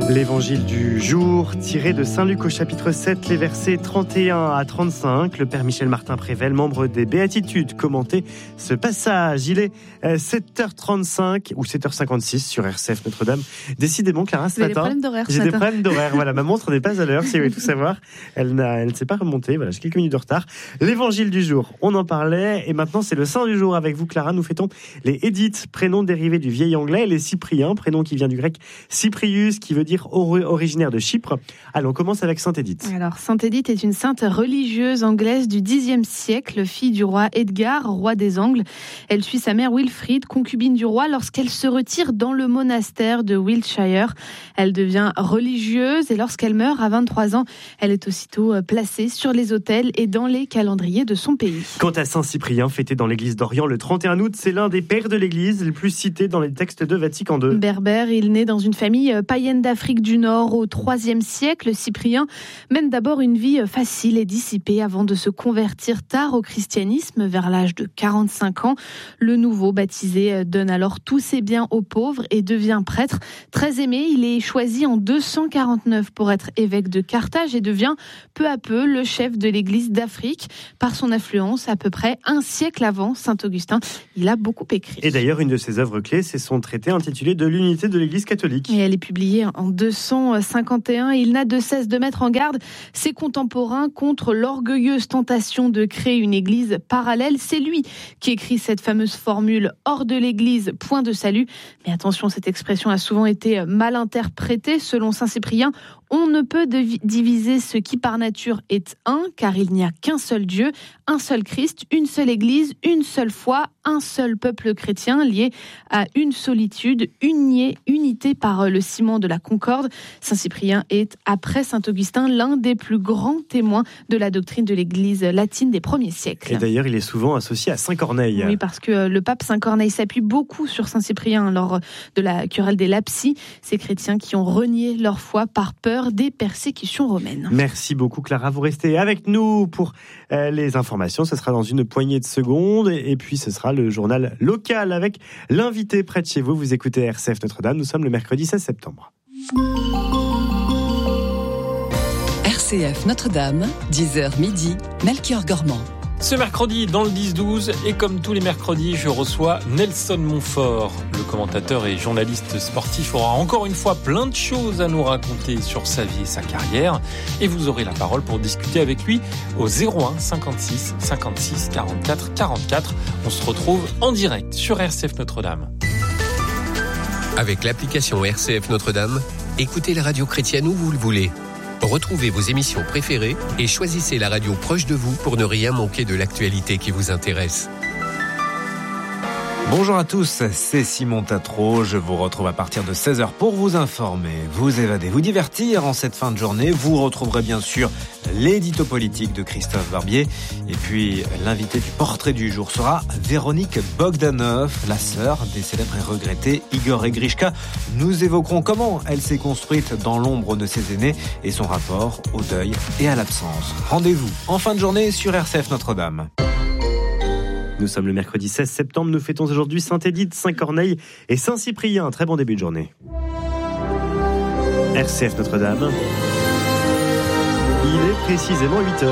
L'évangile du jour, tiré de Saint-Luc au chapitre 7, les versets 31 à 35. Le père Michel Martin-Prével, membre des Béatitudes, commentait ce passage. Il est 7h35 ou 7h56 sur RCF Notre-Dame. Décidément, Clara, ce matin, j'ai des problèmes d'horaire. Voilà, ma montre n'est pas à l'heure, si vous voulez tout savoir. Elle ne s'est pas remontée. Voilà, j'ai quelques minutes de retard. L'évangile du jour, on en parlait. Et maintenant, c'est le saint du jour avec vous, Clara. Nous fêtons les Édith, prénom dérivé du vieil anglais, et les Cypriens, prénom qui vient du grec Cyprius, qui veut dire originaire de Chypre. Allons, on commence avec Sainte Édith. Alors, Sainte Édith est une sainte religieuse anglaise du Xe siècle, fille du roi Edgar, roi des Angles. Elle suit sa mère Wilfrid, concubine du roi, lorsqu'elle se retire dans le monastère de Wiltshire. Elle devient religieuse et lorsqu'elle meurt à 23 ans, elle est aussitôt placée sur les autels et dans les calendriers de son pays. Quant à Saint Cyprien, fêté dans l'église d'Orient le 31 août, c'est l'un des pères de l'église, le plus cité dans les textes de Vatican II. Berbère, il naît dans une famille païenne d'Afrique du Nord au IIIe siècle. Cyprien mène d'abord une vie facile et dissipée avant de se convertir tard au christianisme vers l'âge de 45 ans. Le nouveau baptisé donne alors tous ses biens aux pauvres et devient prêtre. Très aimé, il est choisi en 249 pour être évêque de Carthage et devient peu à peu le chef de l'église d'Afrique. Par son influence, à peu près un siècle avant Saint Augustin, il a beaucoup écrit. Et d'ailleurs, une de ses œuvres clés, c'est son traité intitulé De l'unité de l'église catholique. Et elle est publiée en 251. Il n'a de cesse de mettre en garde ses contemporains contre l'orgueilleuse tentation de créer une église parallèle. C'est lui qui écrit cette fameuse formule « hors de l'église, point de salut ». Mais attention, cette expression a souvent été mal interprétée. Selon Saint Cyprien, on ne peut diviser ce qui par nature est un, car il n'y a qu'un seul Dieu, un seul Christ, une seule Église, une seule foi, un seul peuple chrétien lié à une solitude, unité par le ciment de la concorde. Saint Cyprien est, après Saint Augustin, l'un des plus grands témoins de la doctrine de l'Église latine des premiers siècles. Et d'ailleurs, il est souvent associé à Saint Corneille. Oui, parce que le pape Saint Corneille s'appuie beaucoup sur Saint Cyprien lors de la querelle des Lapsi, ces chrétiens qui ont renié leur foi par peur des persécutions romaines. Merci beaucoup Clara, vous restez avec nous pour les informations, ce sera dans une poignée de secondes et puis ce sera le journal local avec l'invité près de chez vous. Vous écoutez RCF Notre-Dame, nous sommes le mercredi 16 septembre. RCF Notre-Dame, 10h midi, Melchior Gormand. Ce mercredi, dans le 10-12, et comme tous les mercredis, je reçois Nelson Montfort. Le commentateur et journaliste sportif aura encore une fois plein de choses à nous raconter sur sa vie et sa carrière. Et vous aurez la parole pour discuter avec lui au 01 56 56 44 44. On se retrouve en direct sur RCF Notre-Dame. Avec l'application RCF Notre-Dame, écoutez la radio chrétienne où vous le voulez. Retrouvez vos émissions préférées et choisissez la radio proche de vous pour ne rien manquer de l'actualité qui vous intéresse. Bonjour à tous, c'est Simon Tatro. Je vous retrouve à partir de 16h pour vous informer, vous évader, vous divertir en cette fin de journée. Vous retrouverez bien sûr l'édito politique de Christophe Barbier. Et puis l'invité du portrait du jour sera Véronique Bogdanov, la sœur des célèbres et regrettés Igor et Grishka. Nous évoquerons comment elle s'est construite dans l'ombre de ses aînés et son rapport au deuil et à l'absence. Rendez-vous en fin de journée sur RCF Notre-Dame. Nous sommes le mercredi 16 septembre, nous fêtons aujourd'hui Sainte Édith, Saint Corneille et Saint Cyprien. Très bon début de journée. RCF Notre-Dame. Il est précisément 8h.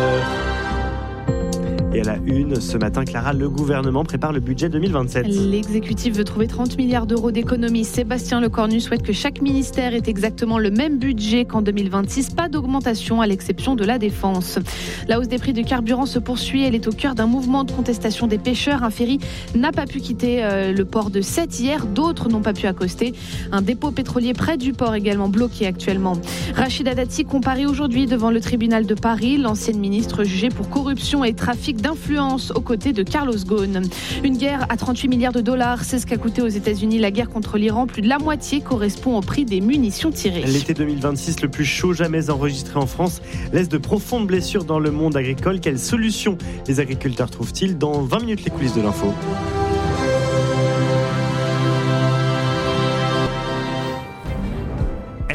Et à la une, ce matin, Clara, le gouvernement prépare le budget 2027. L'exécutif veut trouver 30 milliards d'euros d'économies. Sébastien Lecornu souhaite que chaque ministère ait exactement le même budget qu'en 2026. Pas d'augmentation à l'exception de la défense. La hausse des prix du carburant se poursuit. Elle est au cœur d'un mouvement de contestation des pêcheurs. Un ferry n'a pas pu quitter le port de Sète hier. D'autres n'ont pas pu accoster. Un dépôt pétrolier près du port également bloqué actuellement. Rachida Dati comparaît aujourd'hui devant le tribunal de Paris. L'ancienne ministre jugée pour corruption et trafic d'influence aux côtés de Carlos Ghosn. Une guerre à 38 milliards de dollars, c'est ce qu'a coûté aux États-Unis la guerre contre l'Iran. Plus de la moitié correspond au prix des munitions tirées. L'été 2026, le plus chaud jamais enregistré en France, laisse de profondes blessures dans le monde agricole. Quelles solutions les agriculteurs trouvent-ils? Dans 20 minutes, les coulisses de l'info.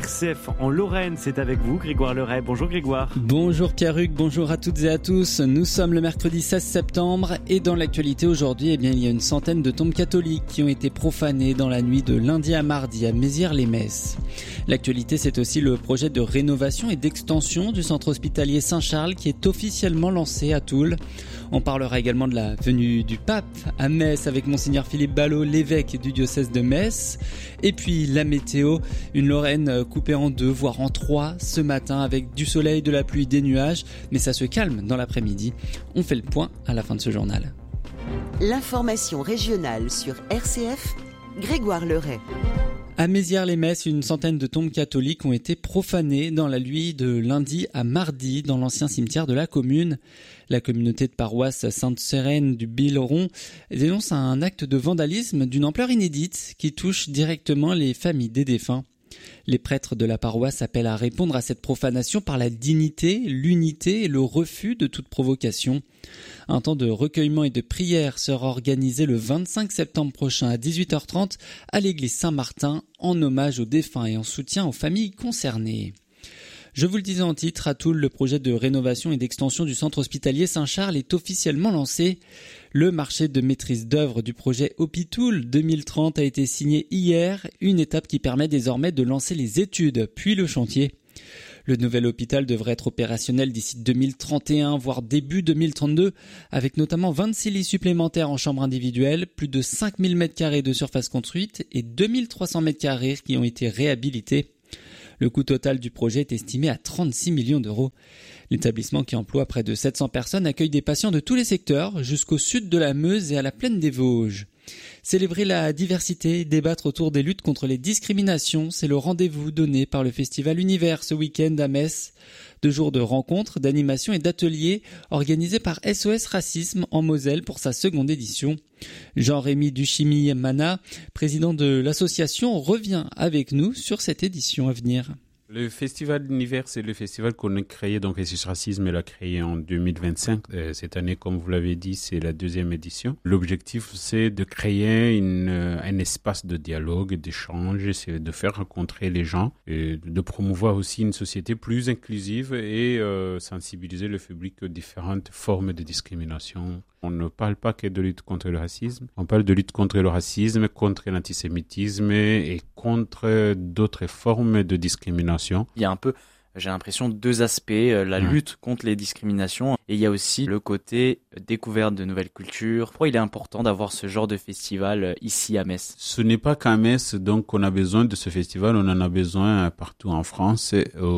RCF en Lorraine, c'est avec vous Grégoire Leray. Bonjour Grégoire. Bonjour Pierre-Hugues, bonjour à toutes et à tous. Nous sommes le mercredi 16 septembre et dans l'actualité aujourd'hui, il y a une centaine de tombes catholiques qui ont été profanées dans la nuit de lundi à mardi à Mézières-les-Messes. L'actualité, c'est aussi le projet de rénovation et d'extension du centre hospitalier Saint-Charles qui est officiellement lancé à Toul. On parlera également de la venue du pape à Metz avec Monseigneur Philippe Ballot, l'évêque du diocèse de Metz. Et puis la météo, une Lorraine coupée en deux, voire en trois ce matin avec du soleil, de la pluie, des nuages. Mais ça se calme dans l'après-midi. On fait le point à la fin de ce journal. L'information régionale sur RCF, Grégoire Leray. À Mézières-les-Messes, une centaine de tombes catholiques ont été profanées dans la nuit de lundi à mardi dans l'ancien cimetière de la commune. La communauté de paroisse Sainte-Sérène du Bileron dénonce un acte de vandalisme d'une ampleur inédite qui touche directement les familles des défunts. Les prêtres de la paroisse appellent à répondre à cette profanation par la dignité, l'unité et le refus de toute provocation. Un temps de recueillement et de prière sera organisé le 25 septembre prochain à 18h30 à l'église Saint-Martin en hommage aux défunts et en soutien aux familles concernées. Je vous le disais en titre, à Toul, le projet de rénovation et d'extension du centre hospitalier Saint-Charles est officiellement lancé. Le marché de maîtrise d'œuvre du projet Hôpitoul 2030 a été signé hier, une étape qui permet désormais de lancer les études, puis le chantier. Le nouvel hôpital devrait être opérationnel d'ici 2031, voire début 2032, avec notamment 26 lits supplémentaires en chambre individuelle, plus de 5000 m² de surface construite et 2300 m² qui ont été réhabilités. Le coût total du projet est estimé à 36 millions d'euros. L'établissement, qui emploie près de 700 personnes, accueille des patients de tous les secteurs, jusqu'au sud de la Meuse et à la plaine des Vosges. Célébrer la diversité, débattre autour des luttes contre les discriminations, c'est le rendez-vous donné par le Festival Univers ce week-end à Metz. 2 jours de rencontres, d'animations et d'ateliers organisés par SOS Racisme en Moselle pour sa seconde édition. Jean-Rémy Duchimy-Mana, président de l'association, revient avec nous sur cette édition à venir. Le Festival d'Univers, c'est le festival qu'on a créé, donc SOS Racisme l'a créé en 2025. Cette année, comme vous l'avez dit, c'est la 2e édition. L'objectif, c'est de créer un espace de dialogue, d'échange, c'est de faire rencontrer les gens, et de promouvoir aussi une société plus inclusive et sensibiliser le public aux différentes formes de discrimination. On ne parle pas que de lutte contre le racisme, on parle de lutte contre le racisme, contre l'antisémitisme et contre d'autres formes de discrimination. Il y a un peu, j'ai l'impression, 2 aspects, la lutte contre les discriminations et il y a aussi le côté découverte de nouvelles cultures. Pourquoi il est important d'avoir ce genre de festival ici à Metz ? Ce n'est pas qu'à Metz, donc on a besoin de ce festival, on en a besoin partout en France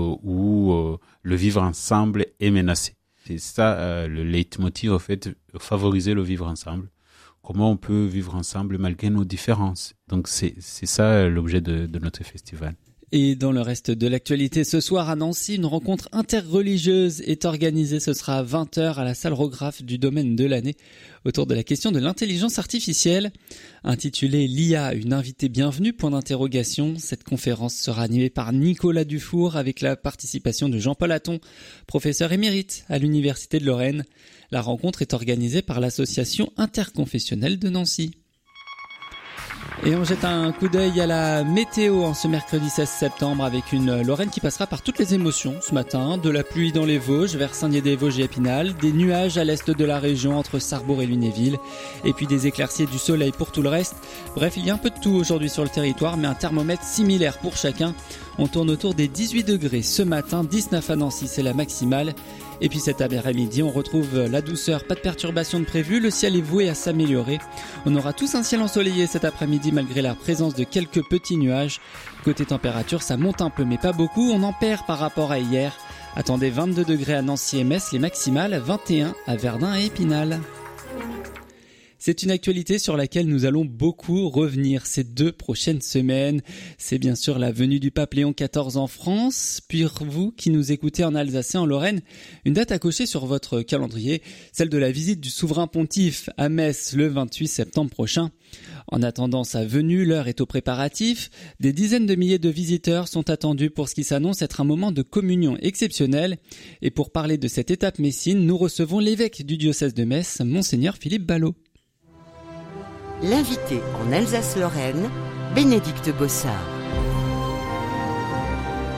où le vivre ensemble est menacé. C'est ça le leitmotiv, en fait, favoriser le vivre ensemble. Comment on peut vivre ensemble malgré nos différences. Donc c'est ça l'objet de notre festival. Et dans le reste de l'actualité, ce soir à Nancy, une rencontre interreligieuse est organisée. Ce sera à 20h à la salle Rographe du domaine de l'année autour de la question de l'intelligence artificielle. Intitulée l'IA, une invitée bienvenue, point d'interrogation. Cette conférence sera animée par Nicolas Dufour avec la participation de Jean-Paul Hatton, professeur émérite à l'Université de Lorraine. La rencontre est organisée par l'association interconfessionnelle de Nancy. Et on jette un coup d'œil à la météo en ce mercredi 16 septembre avec une Lorraine qui passera par toutes les émotions ce matin. De la pluie dans les Vosges vers Saint-Dié-des-Vosges et Épinal, des nuages à l'est de la région entre Sarrebourg et Lunéville, et puis des éclaircies et du soleil pour tout le reste. Bref, il y a un peu de tout aujourd'hui sur le territoire, mais un thermomètre similaire pour chacun. On tourne autour des 18 degrés ce matin, 19 à Nancy, c'est la maximale. Et puis cet après-midi, on retrouve la douceur, pas de perturbations de prévues, le ciel est voué à s'améliorer. On aura tous un ciel ensoleillé cet après-midi malgré la présence de quelques petits nuages. Côté température, ça monte un peu mais pas beaucoup, on en perd par rapport à hier. Attendez 22 degrés à Nancy et Metz, les maximales, 21 à Verdun et Épinal. C'est une actualité sur laquelle nous allons beaucoup revenir ces 2 prochaines semaines. C'est bien sûr la venue du pape Léon XIV en France. Puis vous qui nous écoutez en Alsace et en Lorraine, une date à cocher sur votre calendrier, celle de la visite du souverain pontife à Metz le 28 septembre prochain. En attendant sa venue, l'heure est aux préparatifs. Des dizaines de milliers de visiteurs sont attendus pour ce qui s'annonce être un moment de communion exceptionnel. Et pour parler de cette étape messine, nous recevons l'évêque du diocèse de Metz, Monseigneur Philippe Ballot. L'invité en Alsace-Lorraine, Bénédicte Bossard.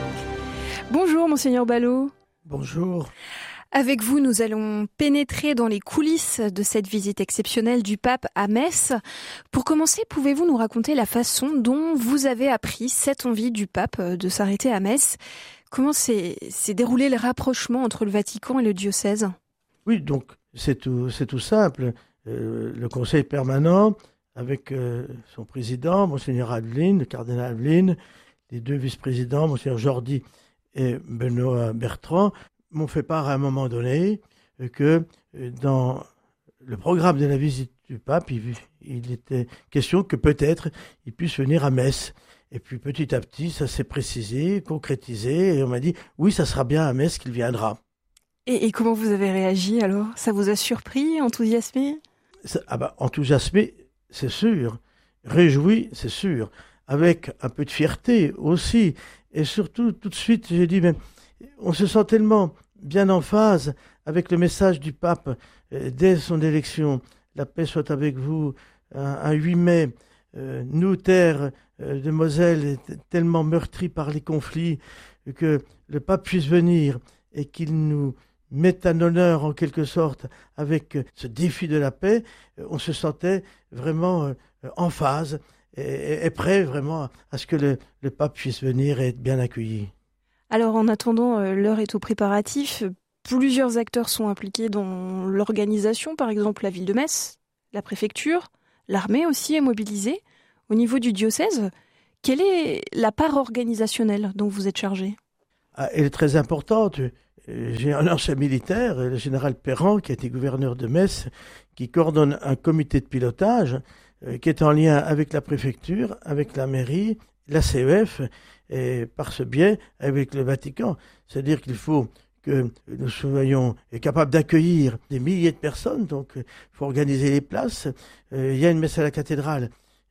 Bonjour, Monseigneur Ballot. Bonjour. Avec vous, nous allons pénétrer dans les coulisses de cette visite exceptionnelle du pape à Metz. Pour commencer, pouvez-vous nous raconter la façon dont vous avez appris cette envie du pape de s'arrêter à Metz ? Comment s'est déroulé le rapprochement entre le Vatican et le diocèse ? Oui, donc c'est tout simple. Le conseil permanent, avec son président, Monseigneur Aveline, le cardinal Aveline, les deux vice-présidents, Monseigneur Jordi et Benoît Bertrand, m'ont fait part à un moment donné que dans le programme de la visite du pape, il était question que peut-être il puisse venir à Metz. Et puis petit à petit, ça s'est précisé, concrétisé, et on m'a dit « oui, ça sera bien à Metz qu'il viendra ». Et comment vous avez réagi alors ? Ça vous a surpris, enthousiasmé ? Enthousiasmé, c'est sûr. Réjoui, c'est sûr. Avec un peu de fierté aussi. Et surtout, tout de suite, j'ai dit, mais on se sent tellement bien en phase avec le message du pape dès son élection. La paix soit avec vous, un 8 mai. Nous, terre de Moselle, est tellement meurtrie par les conflits que le pape puisse venir et qu'il nous mette en honneur, en quelque sorte, avec ce défi de la paix. On se sentait vraiment en phase et prêt vraiment à ce que le pape puisse venir et être bien accueilli. Alors en attendant, l'heure est aux préparatifs. Plusieurs acteurs sont impliqués dans l'organisation, par exemple la ville de Metz, la préfecture, l'armée aussi est mobilisée. Au niveau du diocèse, quelle est la part organisationnelle dont vous êtes chargé ? Elle est très importante. J'ai un ancien militaire, le général Perran, qui a été gouverneur de Metz, qui coordonne un comité de pilotage qui est en lien avec la préfecture, avec la mairie, la CEF, et par ce biais avec le Vatican. C'est-à-dire qu'il faut que nous soyons capables d'accueillir des milliers de personnes, donc il faut organiser les places. Il y a une messe à la cathédrale,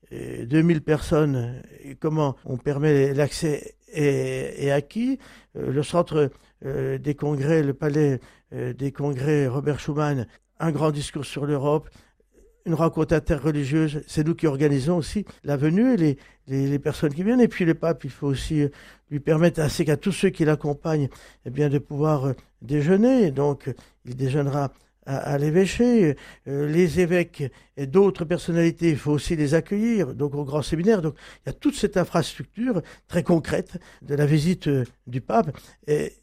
2000 personnes, et comment on permet l'accès est acquis. Le centre des congrès, le palais des congrès Robert Schuman, un grand discours sur l'Europe, une rencontre interreligieuse, c'est nous qui organisons aussi la venue et les personnes qui viennent. Et puis le pape, il faut aussi lui permettre, ainsi qu'à tous ceux qui l'accompagnent, de pouvoir déjeuner. Donc il déjeunera à l'évêché. Les évêques et d'autres personnalités, il faut aussi les accueillir, donc au grand séminaire. Donc il y a toute cette infrastructure très concrète de la visite du pape. Et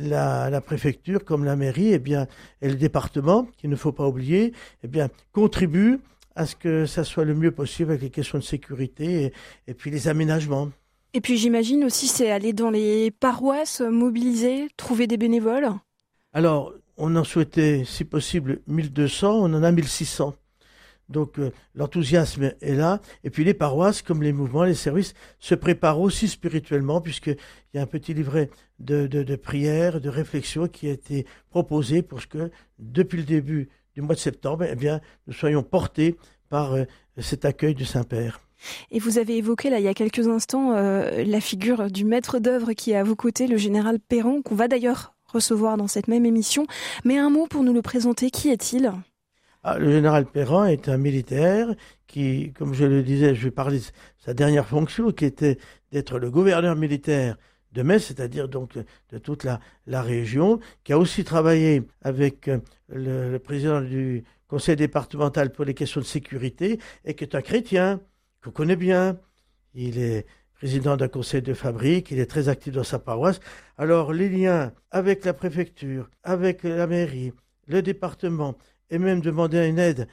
la préfecture, comme la mairie, et le département, qu'il ne faut pas oublier, contribuent à ce que ça soit le mieux possible avec les questions de sécurité et puis les aménagements. Et puis j'imagine aussi, c'est aller dans les paroisses, mobiliser, trouver des bénévoles. Alors, on en souhaitait, si possible, 1200, on en a 1600. Donc l'enthousiasme est là. Et puis les paroisses, comme les mouvements, les services, se préparent aussi spirituellement, puisqu'il y a un petit livret de prières, de réflexions qui a été proposé pour que, depuis le début du mois de septembre, nous soyons portés par cet accueil du Saint-Père. Et vous avez évoqué, là, il y a quelques instants, la figure du maître d'œuvre qui est à vos côtés, le général Perran, qu'on va d'ailleurs recevoir dans cette même émission. Mais un mot pour nous le présenter, qui est-il ? Le général Perran est un militaire qui, comme je le disais, je vais parler de sa dernière fonction, qui était d'être le gouverneur militaire de Metz, c'est-à-dire donc de toute la région, qui a aussi travaillé avec le président du conseil départemental pour les questions de sécurité, et qui est un chrétien qu'on connaît bien. Il est président d'un conseil de fabrique, il est très actif dans sa paroisse. Alors les liens avec la préfecture, avec la mairie, le département, et même demander une aide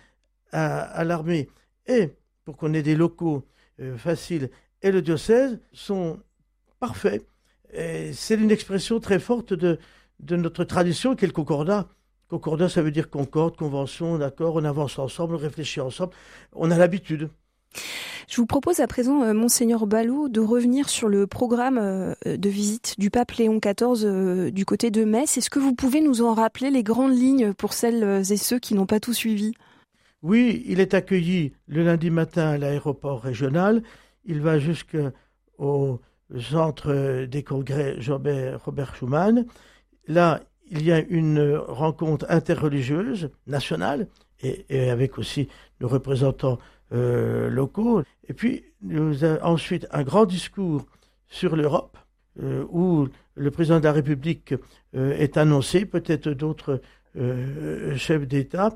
à l'armée, et pour qu'on ait des locaux faciles, et le diocèse, sont parfaits. Et c'est une expression très forte de notre tradition qui est le concordat. Concordat, ça veut dire concorde, convention, d'accord, on avance ensemble, on réfléchit ensemble, on a l'habitude. Je vous propose à présent, Monseigneur Ballot, de revenir sur le programme de visite du pape Léon XIV du côté de Metz. Est-ce que vous pouvez nous en rappeler les grandes lignes pour celles et ceux qui n'ont pas tout suivi ? Oui, il est accueilli le lundi matin à l'aéroport régional. Il va jusqu'au centre des congrès Robert Schuman. Là, il y a une rencontre interreligieuse nationale et avec aussi nos représentants locaux. Et puis, nous avons ensuite un grand discours sur l'Europe, où le président de la République est annoncé, peut-être d'autres chefs d'État,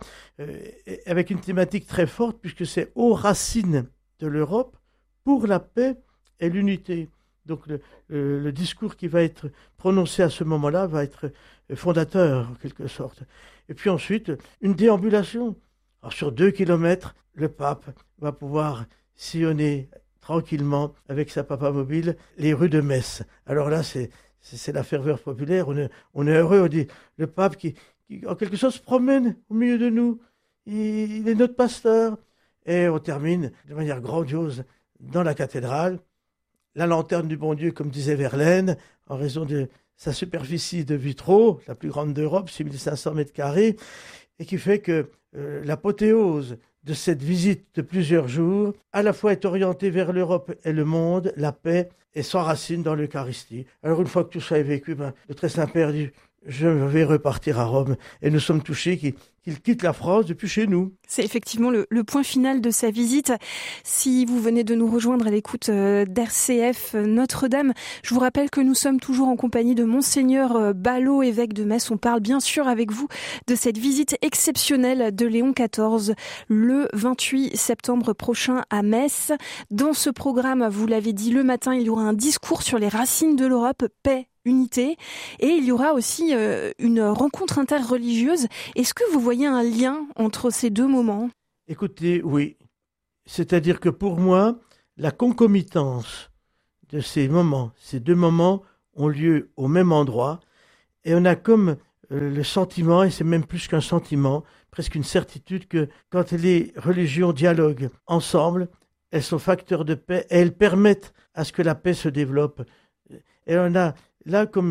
avec une thématique très forte, puisque c'est aux racines de l'Europe pour la paix et l'unité. Donc le discours qui va être prononcé à ce moment-là va être fondateur, en quelque sorte. Et puis ensuite, une déambulation. Alors, sur 2 kilomètres, le pape va pouvoir sillonner tranquillement avec sa papamobile les rues de Metz. Alors là, c'est la ferveur populaire. On est heureux. On dit le pape qui en quelque sorte se promène au milieu de nous. Il est notre pasteur. Et on termine de manière grandiose dans la cathédrale. La lanterne du bon Dieu, comme disait Verlaine, en raison de sa superficie de vitraux, la plus grande d'Europe, 6500 mètres carrés, et qui fait que l'apothéose de cette visite de plusieurs jours, à la fois est orientée vers l'Europe et le monde, la paix, et s'enracine dans l'Eucharistie. Alors une fois que tout ça est vécu, le très Saint-Père dit « Je vais repartir à Rome ». Et nous sommes touchés qu'il quitte la France depuis chez nous. C'est effectivement le point final de sa visite. Si vous venez de nous rejoindre à l'écoute d'RCF Notre-Dame, je vous rappelle que nous sommes toujours en compagnie de Monseigneur Ballot, évêque de Metz. On parle bien sûr avec vous de cette visite exceptionnelle de Léon XIV le 28 septembre prochain à Metz. Dans ce programme, vous l'avez dit, le matin, il y aura un discours sur les racines de l'Europe, paix, unité, et il y aura aussi une rencontre interreligieuse. Est-ce que vous voyez un lien entre ces deux moments ? Écoutez, oui. C'est-à-dire que pour moi, la concomitance de ces deux moments ont lieu au même endroit, et on a comme le sentiment, et c'est même plus qu'un sentiment, presque une certitude que quand les religions dialoguent ensemble, elles sont facteurs de paix, et elles permettent à ce que la paix se développe. Et on a là comme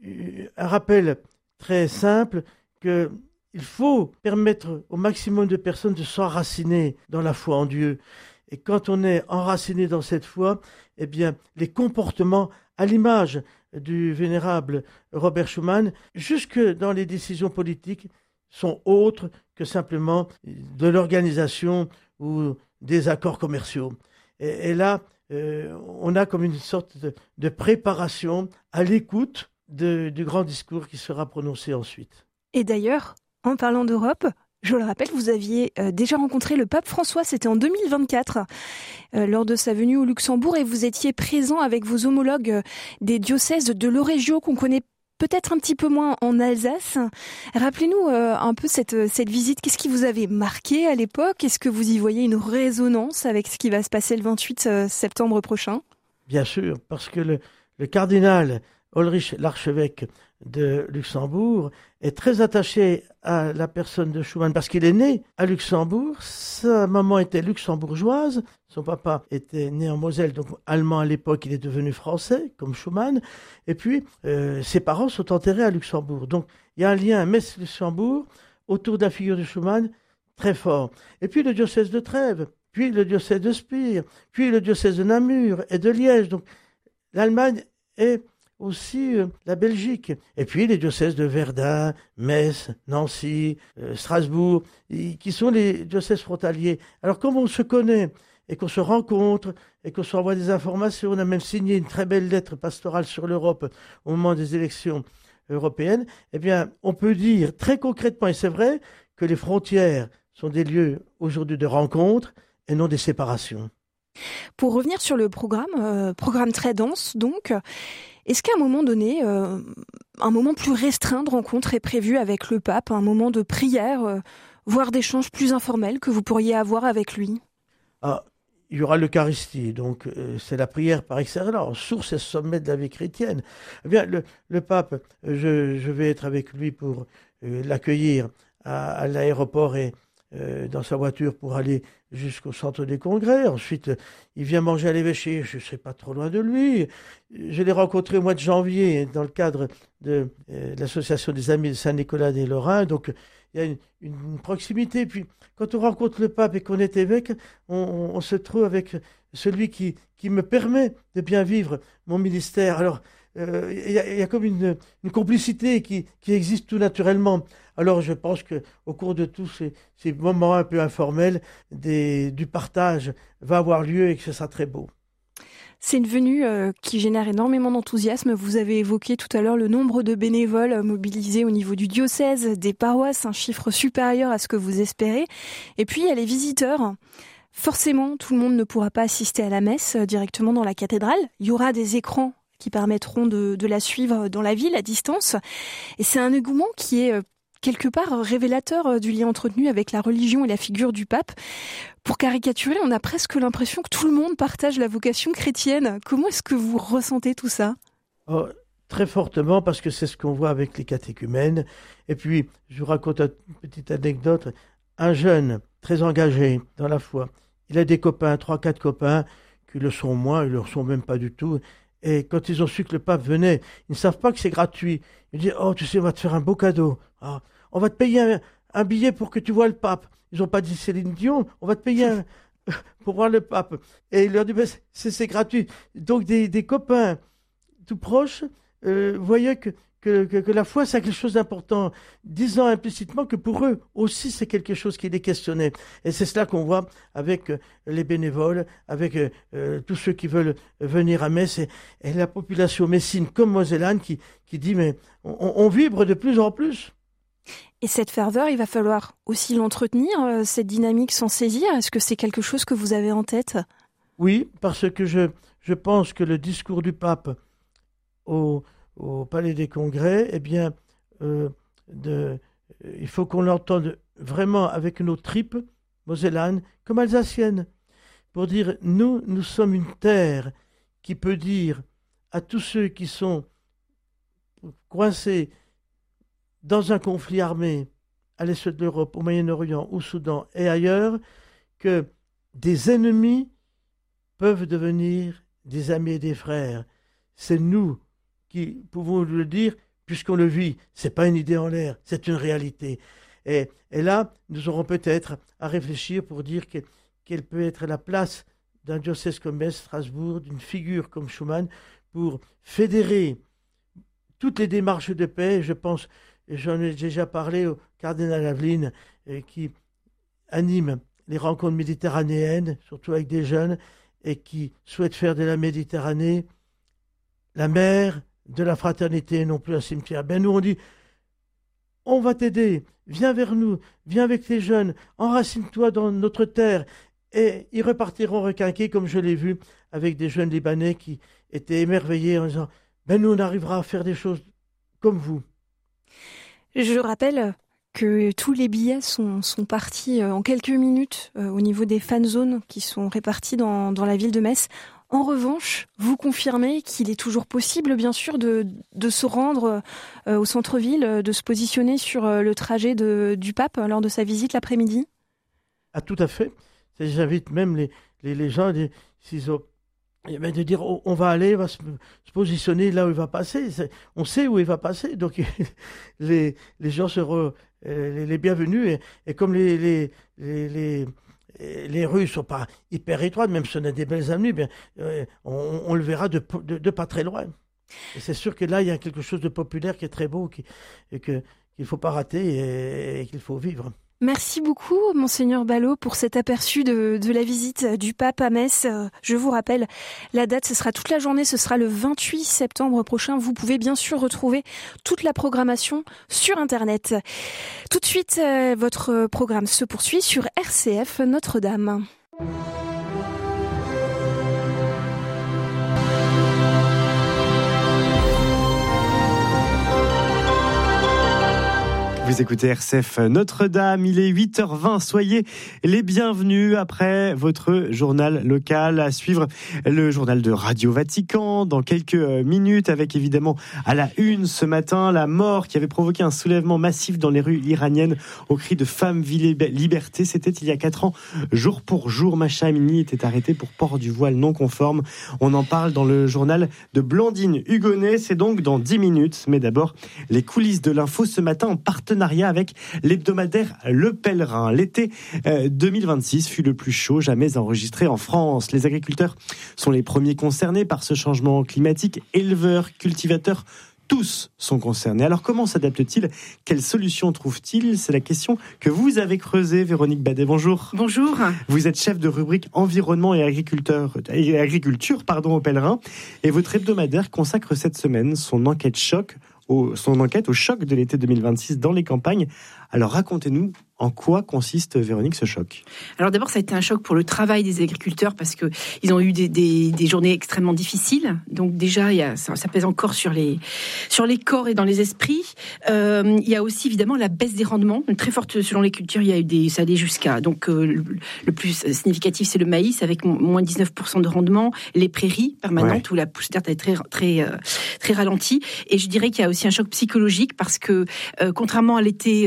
un rappel très simple qu'il faut permettre au maximum de personnes de s'enraciner dans la foi en Dieu. Et quand on est enraciné dans cette foi, eh bien, les comportements, à l'image du vénérable Robert Schuman, jusque dans les décisions politiques, sont autres que simplement de l'organisation ou des accords commerciaux. Et là, on a comme une sorte de préparation à l'écoute du grand discours qui sera prononcé ensuite. Et d'ailleurs, en parlant d'Europe, je le rappelle, vous aviez déjà rencontré le pape François, c'était en 2024, lors de sa venue au Luxembourg, et vous étiez présent avec vos homologues des diocèses de l'Orégion, qu'on connaît peut-être un petit peu moins en Alsace. Rappelez-nous un peu cette visite. Qu'est-ce qui vous avait marqué à l'époque ? Est-ce que vous y voyez une résonance avec ce qui va se passer le 28 septembre prochain ? Bien sûr, parce que le cardinal Ulrich, l'archevêque de Luxembourg, est très attaché à la personne de Schuman parce qu'il est né à Luxembourg. Sa maman était luxembourgeoise, son papa était né en Moselle, donc allemand à l'époque, il est devenu français, comme Schuman. Et puis, ses parents sont enterrés à Luxembourg. Donc, il y a un lien Metz-Luxembourg autour de la figure de Schuman très fort. Et puis, le diocèse de Trèves, puis le diocèse de Spire, puis le diocèse de Namur et de Liège. Donc, l'Allemagne est aussi la Belgique. Et puis les diocèses de Verdun, Metz, Nancy, Strasbourg, qui sont les diocèses frontaliers. Alors comme on se connaît et qu'on se rencontre et qu'on s'envoie des informations, on a même signé une très belle lettre pastorale sur l'Europe au moment des élections européennes, eh bien on peut dire très concrètement, et c'est vrai, que les frontières sont des lieux aujourd'hui de rencontre et non des séparations. Pour revenir sur le programme très dense donc, est-ce qu'à un moment donné, un moment plus restreint de rencontre est prévu avec le pape, un moment de prière, voire d'échange plus informel que vous pourriez avoir avec lui ? Il y aura l'Eucharistie, donc c'est la prière par excellence, source et sommet de la vie chrétienne. Eh bien, le pape, je vais être avec lui pour l'accueillir à l'aéroport et dans sa voiture pour aller jusqu'au centre des congrès. Ensuite, il vient manger à l'évêché, je ne serai pas trop loin de lui. Je l'ai rencontré au mois de janvier dans le cadre de l'association des Amis de Saint-Nicolas des Lorrains. Donc, il y a une proximité. Puis, quand on rencontre le pape et qu'on est évêque, on se trouve avec celui qui me permet de bien vivre mon ministère. Alors, il y a comme une complicité qui existe tout naturellement. Alors je pense qu'au cours de tous ces moments un peu informels, du partage va avoir lieu et que ce sera très beau. C'est une venue qui génère énormément d'enthousiasme. Vous avez évoqué tout à l'heure le nombre de bénévoles mobilisés au niveau du diocèse, des paroisses, un chiffre supérieur à ce que vous espérez. Et puis il y a les visiteurs. Forcément, tout le monde ne pourra pas assister à la messe directement dans la cathédrale. Il y aura des écrans qui permettront de la suivre dans la ville à distance. Et c'est un engouement qui est quelque part révélateur du lien entretenu avec la religion et la figure du pape. Pour caricaturer, on a presque l'impression que tout le monde partage la vocation chrétienne. Comment est-ce que vous ressentez tout ça ? Très fortement, parce que c'est ce qu'on voit avec les catéchumènes. Et puis, je vous raconte une petite anecdote. Un jeune très engagé dans la foi, il a des copains, 3-4 copains, qui le sont moins, ils ne le sont même pas du tout. Et quand ils ont su que le pape venait, ils ne savent pas que c'est gratuit. Ils disent « Oh, tu sais, on va te faire un beau cadeau. Ah, on va te payer un billet pour que tu vois le pape. » Ils n'ont pas dit Céline Dion, on va te payer pour voir le pape. Et il leur dit « c'est gratuit. » Donc des copains tout proches voyaient que la foi, c'est quelque chose d'important, disant implicitement que pour eux aussi, c'est quelque chose qui les questionnait. Et c'est cela qu'on voit avec les bénévoles, avec tous ceux qui veulent venir à messe, et la population messine comme mosellane qui dit, mais on vibre de plus en plus. Et cette ferveur, il va falloir aussi l'entretenir, cette dynamique s'en saisir. Est-ce que c'est quelque chose que vous avez en tête ? Oui, parce que je pense que le discours du pape au Palais des Congrès, eh bien, il faut qu'on l'entende vraiment avec nos tripes mosellanes comme alsaciennes, pour dire, nous sommes une terre qui peut dire à tous ceux qui sont coincés dans un conflit armé à l'est de l'Europe, au Moyen-Orient, au Soudan et ailleurs, que des ennemis peuvent devenir des amis et des frères. C'est nous qui pouvons le dire, puisqu'on le vit. C'est pas une idée en l'air, c'est une réalité. Et là, nous aurons peut-être à réfléchir pour dire quelle peut être la place d'un diocèse comme Metz, Strasbourg, d'une figure comme Schumann, pour fédérer toutes les démarches de paix. Je pense, et j'en ai déjà parlé au cardinal Aveline, qui anime les rencontres méditerranéennes, surtout avec des jeunes, et qui souhaite faire de la Méditerranée la mer de la fraternité, non plus un cimetière. Ben nous, on dit, on va t'aider, viens vers nous, viens avec les jeunes, enracine-toi dans notre terre. Et ils repartiront requinqués, comme je l'ai vu, avec des jeunes Libanais qui étaient émerveillés en disant, ben nous, on arrivera à faire des choses comme vous. Je rappelle que tous les billets sont partis en quelques minutes au niveau des fan zones qui sont répartis dans la ville de Metz. En revanche, vous confirmez qu'il est toujours possible, bien sûr, de se rendre au centre-ville, de se positionner sur le trajet du pape lors de sa visite l'après-midi ? Ah, tout à fait. J'invite même les gens de dire on va aller, on va se positionner là où il va passer. On sait où il va passer, donc les gens seront les bienvenus. Et comme les rues ne sont pas hyper étroites, même si on a des belles avenues, bien, on le verra de pas très loin. Et c'est sûr que là, il y a quelque chose de populaire qui est très beau, qu'il ne faut pas rater et qu'il faut vivre. Merci beaucoup, Monseigneur Ballot, pour cet aperçu de la visite du pape à Metz. Je vous rappelle, la date, ce sera toute la journée, ce sera le 28 septembre prochain. Vous pouvez bien sûr retrouver toute la programmation sur Internet. Tout de suite, votre programme se poursuit sur RCF Notre-Dame. Vous écoutez RCF Notre-Dame, il est 8h20, soyez les bienvenus après votre journal local. À suivre le journal de Radio Vatican dans quelques minutes, avec évidemment à la une ce matin la mort qui avait provoqué un soulèvement massif dans les rues iraniennes au cri de Femmes, vie, liberté. C'était il y a 4 ans, jour pour jour. Mahsa Amini était arrêté pour port du voile non conforme. On en parle dans le journal de Blandine Hugonnet, c'est donc dans 10 minutes. Mais d'abord, les coulisses de l'info ce matin en partenariat avec l'hebdomadaire Le Pèlerin. L'été 2026 fut le plus chaud jamais enregistré en France. Les agriculteurs sont les premiers concernés par ce changement climatique. Éleveurs, cultivateurs, Tous sont concernés. Alors comment s'adaptent-ils ? Quelles solutions trouvent-ils ? C'est la question que vous avez creusée, Véronique Badet. Bonjour. Bonjour. Vous êtes chef de rubrique environnement et agriculture au Pèlerin. Et votre hebdomadaire consacre cette semaine son enquête au choc de l'été 2026 dans les campagnes. Alors racontez-nous en quoi consiste, Véronique, ce choc. Alors d'abord, ça a été un choc pour le travail des agriculteurs parce que ils ont eu des journées extrêmement difficiles. Donc déjà, ça pèse encore sur les corps et dans les esprits. Il y a aussi évidemment la baisse des rendements, très forte selon les cultures. Il y a eu ça allait jusqu'à le plus significatif, c'est le maïs avec moins 19% de rendement, les prairies permanentes où la pousse d'herbe est très ralentie. Et je dirais qu'il y a aussi un choc psychologique parce que contrairement à l'été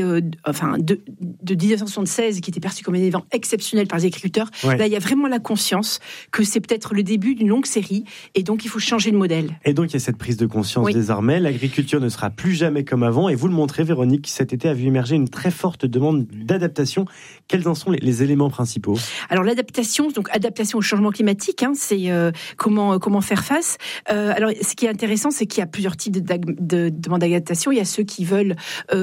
de 1976, qui était perçu comme un événement exceptionnel par les agriculteurs, là, il y a vraiment la conscience que c'est peut-être le début d'une longue série, et donc il faut changer de modèle. Et donc il y a cette prise de conscience désormais, l'agriculture ne sera plus jamais comme avant, et vous le montrez, Véronique, cet été a vu émerger une très forte demande d'adaptation. Quels en sont les éléments principaux ? Alors l'adaptation, donc adaptation au changement climatique, c'est comment faire face. Alors ce qui est intéressant, c'est qu'il y a plusieurs types de demandes d'adaptation. Il y a ceux qui veulent,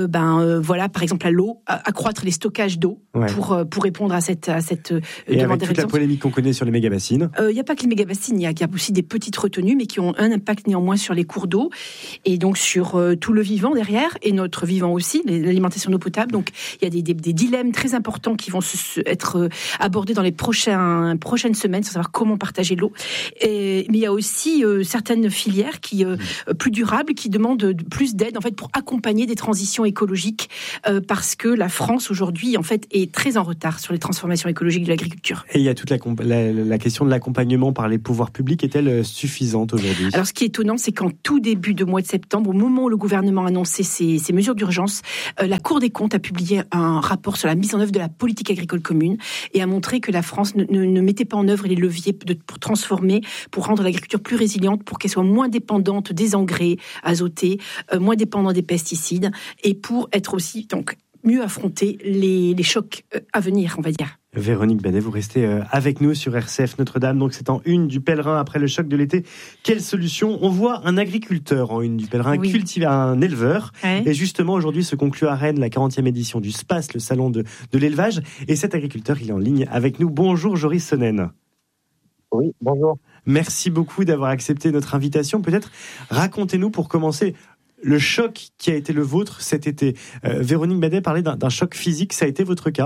par exemple à l'eau, accroître les stockages d'eau pour répondre à cette et demande. avec toute la polémique qu'on connaît sur les méga-bassines. Il n'y a pas que les méga-bassines, il y a aussi des petites retenues, mais qui ont un impact néanmoins sur les cours d'eau et donc sur tout le vivant derrière, et notre vivant aussi, l'alimentation d'eau potable. Donc il y a des dilemmes très importants qui vont être abordés dans les prochaines semaines, sans savoir comment partager l'eau. Mais il y a aussi certaines filières plus durables qui demandent plus d'aide en fait pour accompagner des transitions écologiques, parce que la France aujourd'hui en fait est très en retard sur les transformations écologiques de l'agriculture. Et il y a toute la question de l'accompagnement par les pouvoirs publics, est-elle suffisante aujourd'hui ? Alors ce qui est étonnant, c'est qu'en tout début de mois de septembre, au moment où le gouvernement a annoncé ces mesures d'urgence, la Cour des comptes a publié un rapport sur la mise en œuvre de la politique agricole commune et a montré que la France ne mettait pas en œuvre les leviers pour transformer, pour rendre l'agriculture plus résiliente, pour qu'elle soit moins dépendante des engrais azotés, moins dépendante des pesticides, et pour être aussi donc mieux affronter les chocs à venir, on va dire. Véronique Badet, vous restez avec nous sur RCF Notre-Dame. Donc c'est en une du Pèlerin après le choc de l'été. Quelle solution ? On voit un agriculteur en une du Pèlerin, un éleveur. Et justement, aujourd'hui se conclut à Rennes la 40e édition du SPACE, le salon de l'élevage. Et cet agriculteur, il est en ligne avec nous. Bonjour Joris Sonnen. Oui, bonjour. Merci beaucoup d'avoir accepté notre invitation. Peut-être racontez-nous pour commencer le choc qui a été le vôtre cet été. Véronique Badet parlait d'un choc physique, ça a été votre cas ?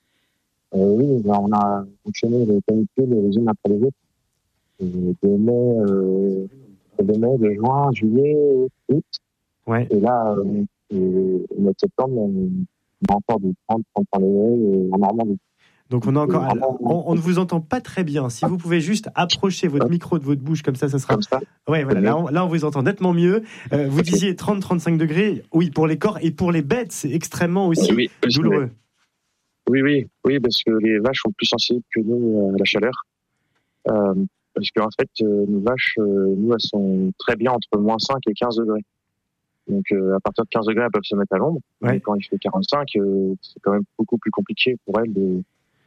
Oui, on a enchaîné les canicules les unes après les autres. De mai, de juin, juillet, août. Ouais. Et là, au mois de septembre, on a encore du 30-35 degrés en Normandie. Donc on ne vous entend pas très bien. Si vous pouvez juste approcher votre micro de votre bouche, comme ça sera... Comme ça. Ouais, voilà, là on vous entend nettement mieux. Vous disiez 30-35 degrés, oui, pour les corps et pour les bêtes, c'est extrêmement aussi douloureux. Oui, parce que les vaches sont plus sensibles que nous à la chaleur. Parce qu'en fait, nos vaches, elles sont très bien entre moins 5 et 15 degrés. Donc à partir de 15 degrés, elles peuvent se mettre à l'ombre. Ouais. Mais quand il fait 45, c'est quand même beaucoup plus compliqué pour elles de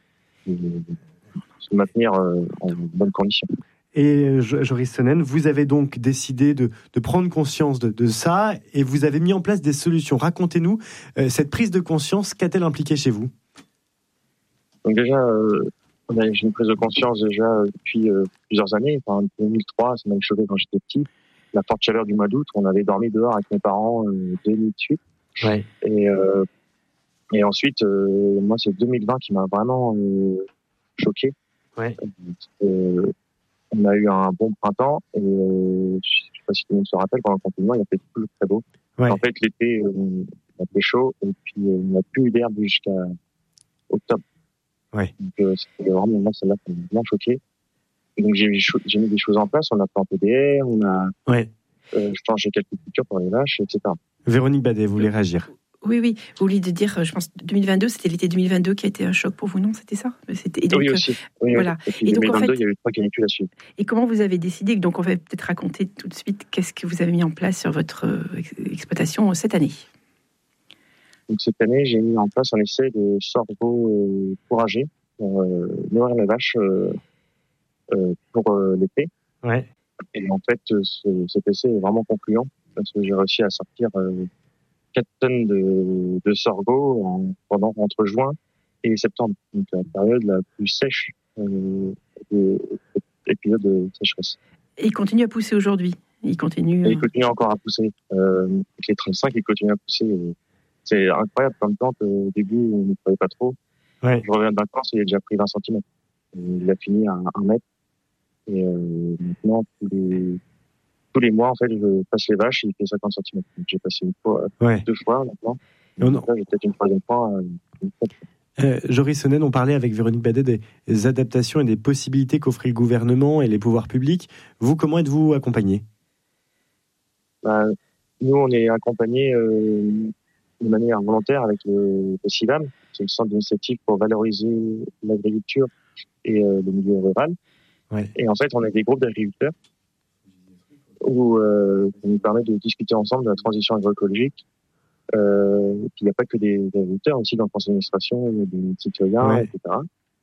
se maintenir en bonne condition. Et Joris Sonnen, vous avez donc décidé de prendre conscience de ça et vous avez mis en place des solutions. Racontez-nous, cette prise de conscience, qu'a-t-elle impliqué chez vous ? Donc déjà, j'ai une prise de conscience déjà depuis plusieurs années. Enfin, 2003, ça m'a choqué quand j'étais petit. La forte chaleur du mois d'août, on avait dormi dehors avec mes parents 2 nuits de suite. Ouais. Et ensuite, moi, c'est 2020 qui m'a vraiment choqué. Ouais. On a eu un bon printemps et je sais pas si tout le monde se rappelle, pendant le confinement, il a fait toujours très beau. Ouais. En fait, l'été, il a fait chaud et puis on n'a plus eu d'herbe jusqu'à octobre. Ouais. Donc c'était vraiment moi, celle-là qui m'a vraiment choqué. Et donc j'ai mis des choses en place. On a planté des haies, on a changé quelques cultures pour les vaches, etc. Véronique Badet, vous voulez réagir ? Oui, vous vouliez dire, je pense 2022, c'était l'été 2022 qui a été un choc pour vous, non ? C'était ça ? Et donc, oui, aussi. Oui, voilà. Et puis, 2022, donc, en fait, il y a eu 3 canicules à suivre. Et comment vous avez décidé ? Donc, on va peut-être raconter tout de suite qu'est-ce que vous avez mis en place sur votre exploitation cette année. Donc, cette année, j'ai mis en place un essai de sorgho fourragé pour nourrir les vaches pour l'été. Ouais. Et en fait, cet essai est vraiment concluant. parce que j'ai réussi à sortir 4 tonnes de sorgho entre juin et septembre, donc la période la plus sèche de l'épisode de sécheresse. Et il continue à pousser aujourd'hui. Il continue encore à pousser. Avec les 35, il continue à pousser. C'est incroyable comme plante. Au début, on ne croyait pas trop. Ouais. Je reviens de vacances, il a déjà pris 20 cm. Il a fini à 1 mètre. Et maintenant, tous les mois, en fait, je passe les vaches et il fait 50 cm. Donc, j'ai passé 2 fois maintenant. Donc, là, j'ai peut-être une 3e fois. Joris Sonnen, on parlait avec Véronique Badet des adaptations et des possibilités qu'offrait le gouvernement et les pouvoirs publics. Vous, comment êtes-vous accompagné ? Nous, on est accompagnés de manière volontaire avec le CIVAM, c'est le centre d'initiative pour valoriser l'agriculture et le milieu rural. Ouais. Et en fait, on a des groupes d'agriculteurs où ça nous permet de discuter ensemble de la transition agroécologique. Il n'y a pas que des agriculteurs, aussi dans le conseil d'administration, il y a des citoyens, etc.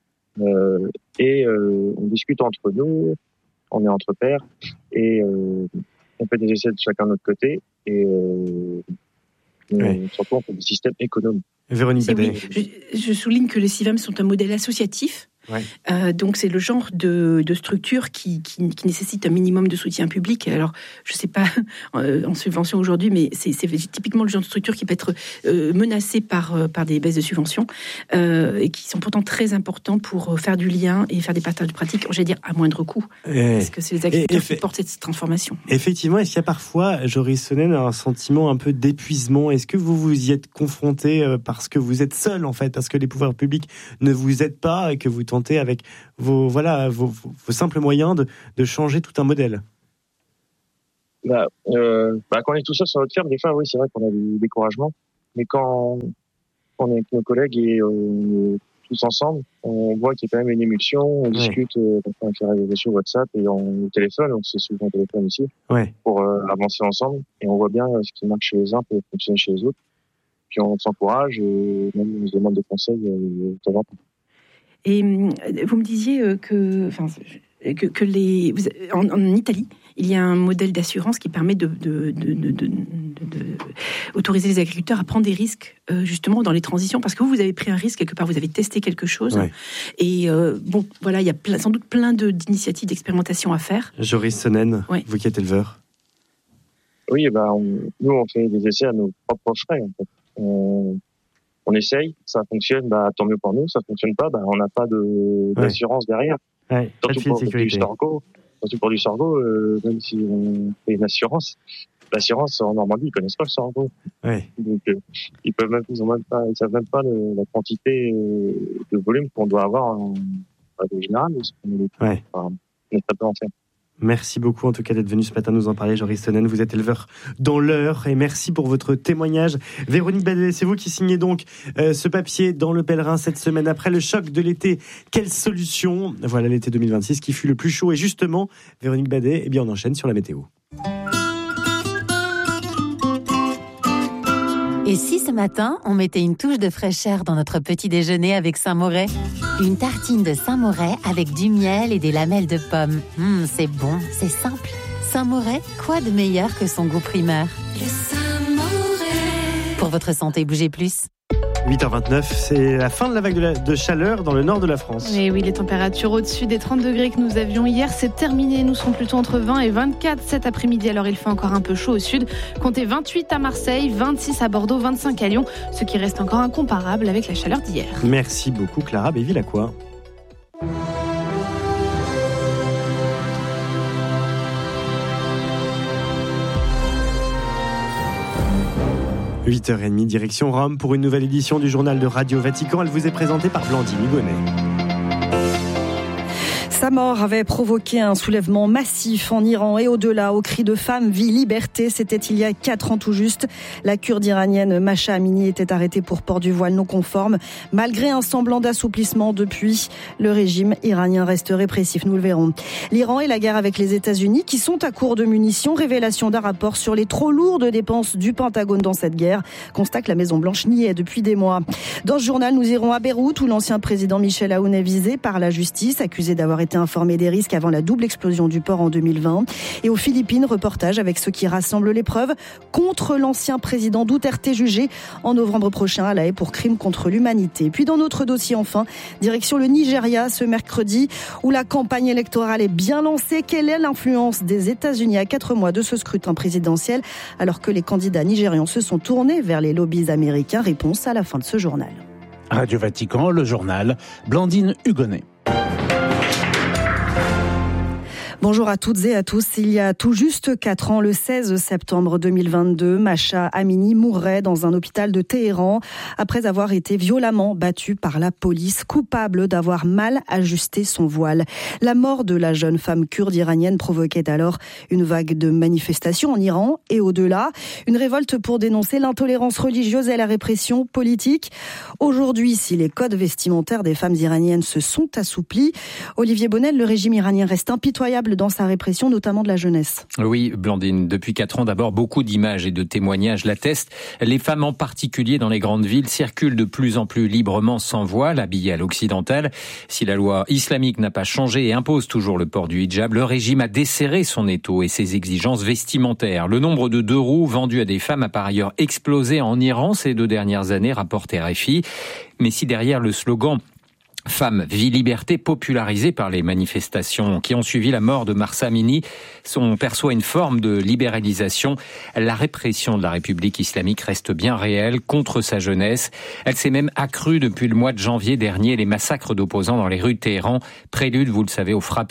On discute entre nous, on est entre pairs, et on fait des essais de chacun de notre côté, et surtout on fait des systèmes économiques. Véronique Badet. Oui, je souligne que les CIVAM sont un modèle associatif. Ouais. Donc c'est le genre de structure qui nécessite un minimum de soutien public. Alors je sais pas en subvention aujourd'hui, mais c'est typiquement le genre de structure qui peut être menacée par des baisses de subventions et qui sont pourtant très importants pour faire du lien et faire des partages de pratiques, j'allais dire à moindre coût, parce que c'est les agriculteurs qui portent cette transformation. Effectivement, est-ce qu'il y a parfois, Joris Sonnen, un sentiment un peu d'épuisement ? Est-ce que vous y êtes confronté parce que vous êtes seul en fait, parce que les pouvoirs publics ne vous aident pas et que vous tentez avec vos simples moyens de changer tout un modèle? Quand on est tout seul sur notre ferme, des fois, oui, c'est vrai qu'on a du découragement. Mais quand on est avec nos collègues et tous ensemble, on voit qu'il y a quand même une émulsion, on discute, on fait des sur WhatsApp et on téléphone, on se souvient au téléphone aussi, pour avancer ensemble. Et on voit bien ce qui marche chez les uns peut fonctionner chez les autres. Puis on s'encourage et même on se demande des conseils de temps en temps. Et vous me disiez en Italie, il y a un modèle d'assurance qui permet de autoriser les agriculteurs à prendre des risques justement dans les transitions, parce que vous avez pris un risque quelque part, vous avez testé quelque chose. Ouais. Et il y a sans doute plein d'initiatives d'expérimentation à faire. Joris Sonnen, vous qui êtes éleveur. Oui, nous on fait des essais à nos propres frais en fait. On essaye, ça fonctionne, tant mieux pour nous. Ça fonctionne pas, on n'a pas d'assurance derrière. Ouais, surtout pour du sorgho, même si on fait une assurance, l'assurance en Normandie, ils connaissent pas le sorgho. Ouais. Donc ils savent même pas la quantité de volume qu'on doit avoir en règle générale. On est très peu en faire. Merci beaucoup en tout cas d'être venu ce matin nous en parler, Joris Sonnen. Vous êtes éleveur dans l'Eure et merci pour votre témoignage. Véronique Badet, c'est vous qui signez donc ce papier dans Le Pèlerin cette semaine après le choc de l'été. Quelle solution ? Voilà l'été 2026 qui fut le plus chaud et justement, Véronique Badet, on enchaîne sur la météo. Et si ce matin, on mettait une touche de fraîcheur dans notre petit déjeuner avec Saint-Moret ? Une tartine de Saint-Moret avec du miel et des lamelles de pommes. C'est bon, c'est simple. Saint-Moret, quoi de meilleur que son goût primaire ? Le Saint-Moret. Pour votre santé, bougez plus. 8h29, c'est la fin de la vague de chaleur dans le nord de la France. Et oui, les températures au-dessus des 30 degrés que nous avions hier, c'est terminé. Nous serons plutôt entre 20 et 24 cet après-midi. Alors il fait encore un peu chaud au sud. Comptez 28 à Marseille, 26 à Bordeaux, 25 à Lyon, ce qui reste encore incomparable avec la chaleur d'hier. Merci beaucoup Clara Béville-Lacroix. 8h30, direction Rome pour une nouvelle édition du journal de Radio Vatican. Elle vous est présentée par Blandine Hugonnet. Sa mort avait provoqué un soulèvement massif en Iran et au-delà, au cri de femme, vie, liberté. C'était il y a 4 ans tout juste. La Kurde iranienne Mahsa Amini était arrêtée pour port du voile non conforme. Malgré un semblant d'assouplissement depuis, le régime iranien reste répressif, nous le verrons. L'Iran et la guerre avec les États-Unis qui sont à court de munitions. Révélation d'un rapport sur les trop lourdes dépenses du Pentagone dans cette guerre. Constat que la Maison-Blanche niait depuis des mois. Dans ce journal, nous irons à Beyrouth où l'ancien président Michel Aoun est visé par la justice, accusé d'avoir été été informé des risques avant la double explosion du port en 2020. Et aux Philippines, reportage avec ceux qui rassemblent les preuves contre l'ancien président Duterte jugé en novembre prochain à La Haye pour crimes contre l'humanité. Puis dans notre dossier enfin, direction le Nigeria ce mercredi où la campagne électorale est bien lancée. Quelle est l'influence des États-Unis à 4 mois de ce scrutin présidentiel alors que les candidats nigérians se sont tournés vers les lobbies américains? Réponse à la fin de ce journal. Radio Vatican, le journal, Blandine Hugonnet. Bonjour à toutes et à tous. Il y a tout juste 4 ans, le 16 septembre 2022, Masha Amini mourrait dans un hôpital de Téhéran après avoir été violemment battue par la police, coupable d'avoir mal ajusté son voile. La mort de la jeune femme kurde iranienne provoquait alors une vague de manifestations en Iran et au-delà. Une révolte pour dénoncer l'intolérance religieuse et la répression politique. Aujourd'hui, si les codes vestimentaires des femmes iraniennes se sont assouplis, Olivier Bonnel, le régime iranien reste impitoyable dans sa répression, notamment de la jeunesse. Oui, Blandine, depuis 4 ans d'abord, beaucoup d'images et de témoignages l'attestent. Les femmes en particulier dans les grandes villes circulent de plus en plus librement sans voile, habillées à l'occidental. Si la loi islamique n'a pas changé et impose toujours le port du hijab, le régime a desserré son étau et ses exigences vestimentaires. Le nombre de 2 roues vendus à des femmes a par ailleurs explosé en Iran ces 2 dernières années, rapporte RFI. Mais si derrière le slogan Femme, vie, liberté, popularisée par les manifestations qui ont suivi la mort de Mahsa Amini, on perçoit une forme de libéralisation. La répression de la République islamique reste bien réelle contre sa jeunesse. Elle s'est même accrue depuis le mois de janvier dernier. Les massacres d'opposants dans les rues de Téhéran, prélude, vous le savez, aux frappes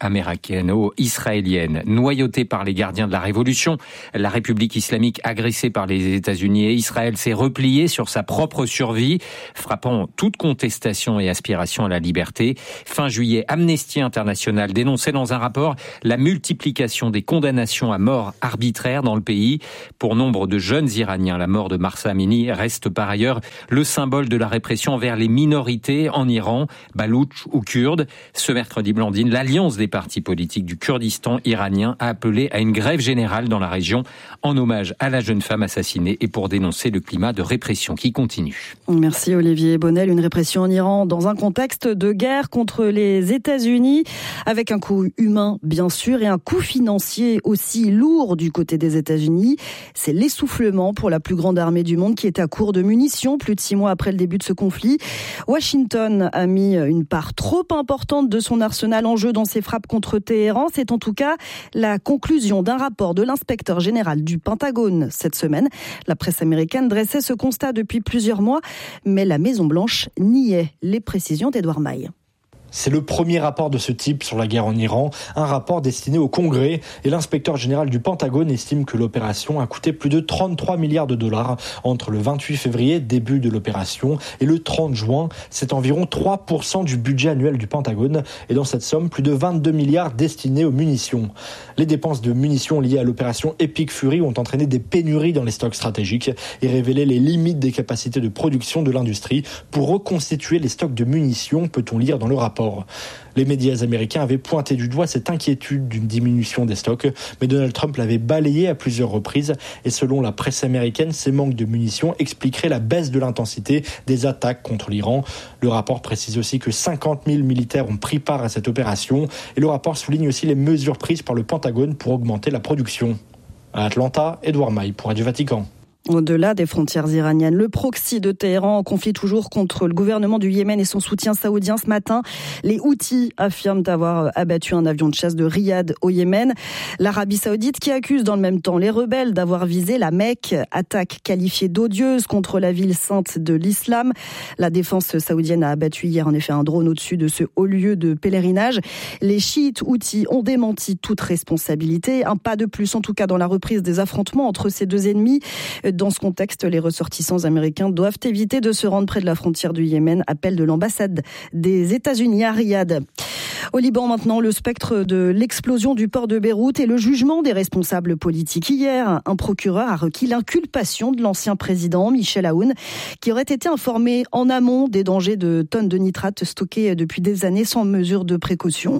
américano-israéliennes. Noyautée par les gardiens de la Révolution, la République islamique agressée par les États-Unis et Israël s'est repliée sur sa propre survie, frappant toute contestation et aspiration à la liberté. Fin juillet, Amnesty International dénonçait dans un rapport la multiplication des condamnations à mort arbitraire dans le pays. Pour nombre de jeunes Iraniens, la mort de Mahsa Amini reste par ailleurs le symbole de la répression envers les minorités en Iran, baloutches ou kurdes. Ce mercredi, Blandine, l'Alliance des partis politiques du Kurdistan iranien a appelé à une grève générale dans la région en hommage à la jeune femme assassinée et pour dénoncer le climat de répression qui continue. Merci Olivier Bonnel. Une répression en Iran dans un contexte de guerre contre les États-Unis, avec un coût humain bien sûr et un coût financier aussi lourd du côté des États-Unis. C'est l'essoufflement pour la plus grande armée du monde qui est à court de munitions plus de 6 mois après le début de ce conflit. Washington a mis une part trop importante de son arsenal en jeu dans ses frappes contre Téhéran. C'est en tout cas la conclusion d'un rapport de l'inspecteur général du Pentagone cette semaine. La presse américaine dressait ce constat depuis plusieurs mois, mais la Maison-Blanche niait les précisions d'Edouard Maille. C'est le premier rapport de ce type sur la guerre en Iran, un rapport destiné au Congrès, et l'inspecteur général du Pentagone estime que l'opération a coûté plus de 33 milliards de dollars entre le 28 février, début de l'opération, et le 30 juin. C'est environ 3% du budget annuel du Pentagone, et dans cette somme, plus de 22 milliards destinés aux munitions. Les dépenses de munitions liées à l'opération Epic Fury ont entraîné des pénuries dans les stocks stratégiques et révélé les limites des capacités de production de l'industrie. Pour reconstituer les stocks de munitions, peut-on lire dans le rapport. Les médias américains avaient pointé du doigt cette inquiétude d'une diminution des stocks, mais Donald Trump l'avait balayé à plusieurs reprises. Et selon la presse américaine, ces manques de munitions expliqueraient la baisse de l'intensité des attaques contre l'Iran. Le rapport précise aussi que 50 000 militaires ont pris part à cette opération. Et le rapport souligne aussi les mesures prises par le Pentagone pour augmenter la production. À Atlanta, Edouard Maille pour Radio Vatican. Au-delà des frontières iraniennes, le proxy de Téhéran en conflit toujours contre le gouvernement du Yémen et son soutien saoudien ce matin. Les Houthis affirment avoir abattu un avion de chasse de Riyad au Yémen. L'Arabie saoudite qui accuse dans le même temps les rebelles d'avoir visé la Mecque, attaque qualifiée d'odieuse contre la ville sainte de l'islam. La défense saoudienne a abattu hier en effet un drone au-dessus de ce haut lieu de pèlerinage. Les chiites Houthis ont démenti toute responsabilité. Un pas de plus en tout cas dans la reprise des affrontements entre ces deux ennemis. Dans ce contexte, les ressortissants américains doivent éviter de se rendre près de la frontière du Yémen. Appel de l'ambassade des États-Unis à Riyad. Au Liban maintenant, le spectre de l'explosion du port de Beyrouth et le jugement des responsables politiques. Hier, un procureur a requis l'inculpation de l'ancien président Michel Aoun, qui aurait été informé en amont des dangers de tonnes de nitrate stockées depuis des années sans mesure de précaution.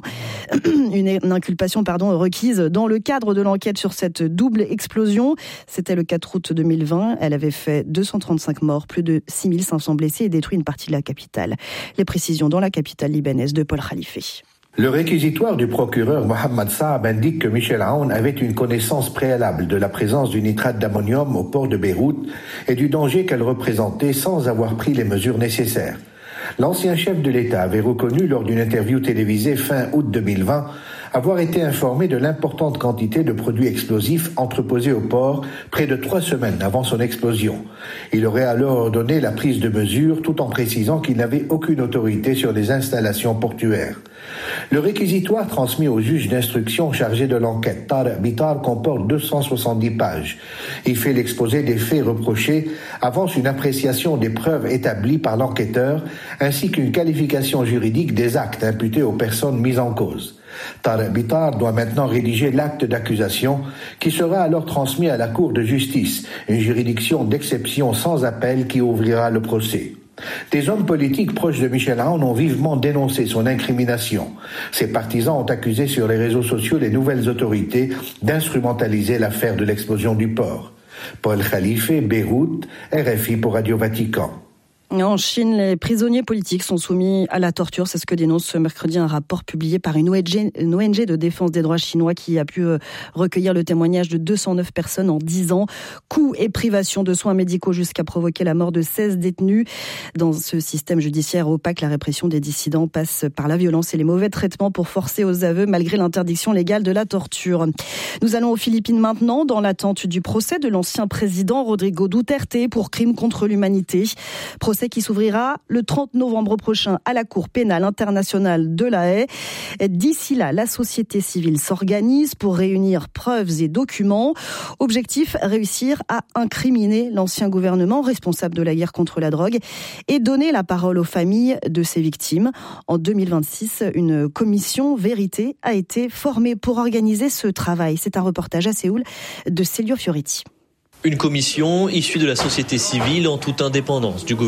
Une inculpation requise dans le cadre de l'enquête sur cette double explosion. C'était le 4 août 2020. Elle avait fait 235 morts, plus de 6500 blessés et détruit une partie de la capitale. Les précisions dans la capitale libanaise de Paul Khalife. Le réquisitoire du procureur Mohamed Saab indique que Michel Aoun avait une connaissance préalable de la présence du nitrate d'ammonium au port de Beyrouth et du danger qu'elle représentait sans avoir pris les mesures nécessaires. L'ancien chef de l'État avait reconnu lors d'une interview télévisée fin août 2020 avoir été informé de l'importante quantité de produits explosifs entreposés au port près de 3 semaines avant son explosion. Il aurait alors ordonné la prise de mesures tout en précisant qu'il n'avait aucune autorité sur les installations portuaires. Le réquisitoire transmis au juge d'instruction chargé de l'enquête, Tarek Bitar, comporte 270 pages. Il fait l'exposé des faits reprochés, avance une appréciation des preuves établies par l'enquêteur, ainsi qu'une qualification juridique des actes imputés aux personnes mises en cause. Tarek Bitar doit maintenant rédiger l'acte d'accusation qui sera alors transmis à la Cour de justice, une juridiction d'exception sans appel qui ouvrira le procès. Des hommes politiques proches de Michel Aoun ont vivement dénoncé son incrimination. Ses partisans ont accusé sur les réseaux sociaux les nouvelles autorités d'instrumentaliser l'affaire de l'explosion du port. Paul Khalife, Beyrouth, RFI pour Radio Vatican. En Chine, les prisonniers politiques sont soumis à la torture. C'est ce que dénonce ce mercredi un rapport publié par une ONG de défense des droits chinois qui a pu recueillir le témoignage de 209 personnes en 10 ans. Coups et privations de soins médicaux jusqu'à provoquer la mort de 16 détenus. Dans ce système judiciaire opaque, la répression des dissidents passe par la violence et les mauvais traitements pour forcer aux aveux malgré l'interdiction légale de la torture. Nous allons aux Philippines maintenant dans l'attente du procès de l'ancien président Rodrigo Duterte pour crimes contre l'humanité. Procès qui s'ouvrira le 30 novembre prochain à la Cour pénale internationale de La Haye. D'ici là, la société civile s'organise pour réunir preuves et documents. Objectif, réussir à incriminer l'ancien gouvernement responsable de la guerre contre la drogue et donner la parole aux familles de ses victimes. En 2026, une commission vérité a été formée pour organiser ce travail. C'est un reportage à Séoul de Celio Fioriti. Une commission issue de la société civile en toute indépendance du gouvernement.